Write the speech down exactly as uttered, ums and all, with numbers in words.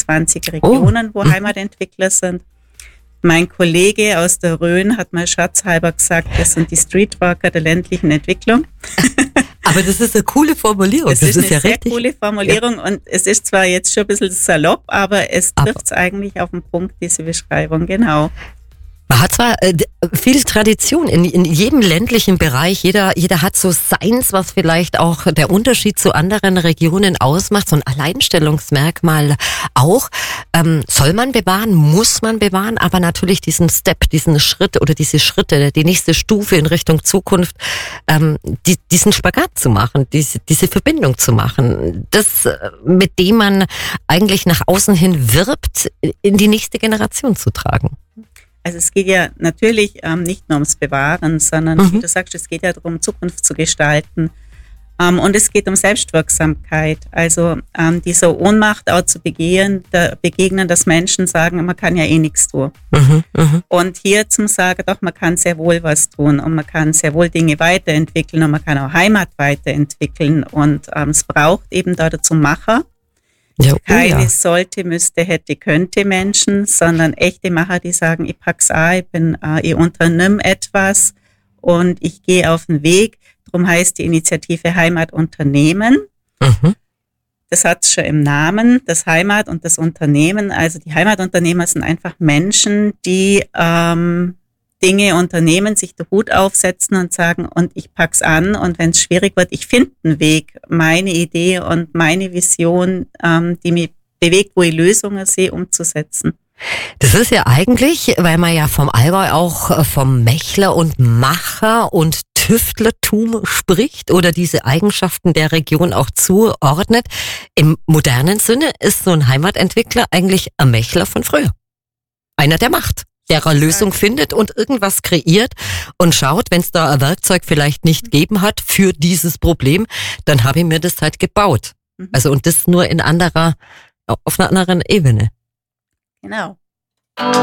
fünfundzwanzig Regionen, oh. wo Heimatentwickler sind. Mein Kollege aus der Rhön hat mal scherzhalber gesagt, das sind die Streetworker der ländlichen Entwicklung. Aber das ist eine coole Formulierung. Das, das ist, ist eine ja sehr richtig. coole Formulierung, ja. Und es ist zwar jetzt schon ein bisschen salopp, aber es trifft es eigentlich auf den Punkt, diese Beschreibung, genau. Man hat zwar äh, viel Tradition in, in jedem ländlichen Bereich, jeder, jeder hat so seins, was vielleicht auch der Unterschied zu anderen Regionen ausmacht, so ein Alleinstellungsmerkmal auch. Ähm, soll man bewahren, muss man bewahren, aber natürlich diesen Step, diesen Schritt oder diese Schritte, die nächste Stufe in Richtung Zukunft, ähm, die, diesen Spagat zu machen, diese, diese Verbindung zu machen, das, mit dem man eigentlich nach außen hin wirbt, in die nächste Generation zu tragen. Also es geht ja natürlich ähm, nicht nur ums Bewahren, sondern mhm. wie du sagst, es geht ja darum, Zukunft zu gestalten. Ähm, und es geht um Selbstwirksamkeit. Also ähm, dieser Ohnmacht auch zu begehen, da begegnen, dass Menschen sagen, man kann ja eh nichts tun. Mhm. Mhm. Und hier zum Sagen, doch, man kann sehr wohl was tun und man kann sehr wohl Dinge weiterentwickeln und man kann auch Heimat weiterentwickeln. Und ähm, es braucht eben da dazu Macher. Ja, oh keine ja. sollte, müsste, hätte, könnte Menschen, sondern echte Macher, die sagen, ich pack's an, ich bin, äh, ich unternimm etwas und ich gehe auf den Weg. Darum heißt die Initiative Heimatunternehmen. Mhm. Das hat's schon im Namen, das Heimat und das Unternehmen. Also die Heimatunternehmer sind einfach Menschen, die ähm, Dinge unternehmen, sich den Hut aufsetzen und sagen, und ich pack's an und wenn es schwierig wird, ich finde einen Weg, meine Idee und meine Vision, ähm, die mich bewegt, wo ich Lösungen sehe, umzusetzen. Das ist ja eigentlich, weil man ja vom Allgäu auch vom Mächler und Macher und Tüftlertum spricht oder diese Eigenschaften der Region auch zuordnet. Im modernen Sinne ist so ein Heimatentwickler eigentlich ein Mächler von früher. Einer, der macht. Der eine Lösung findet und irgendwas kreiert und schaut, wenn es da ein Werkzeug vielleicht nicht gegeben hat für dieses Problem, dann habe ich mir das halt gebaut. Mhm. Also und das nur in anderer, auf einer anderen Ebene. Genau.